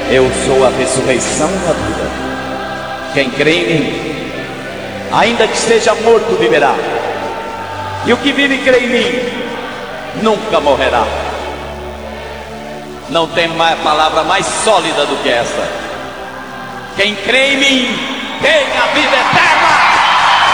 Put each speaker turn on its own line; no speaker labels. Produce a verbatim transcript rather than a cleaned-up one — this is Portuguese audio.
Eu sou a ressurreição e a vida. Quem crê em mim, ainda que esteja morto, viverá. E o que vive e crê em mim, nunca morrerá. Não tem mais palavra mais sólida do que essa. Quem crê em mim, tem a vida eterna.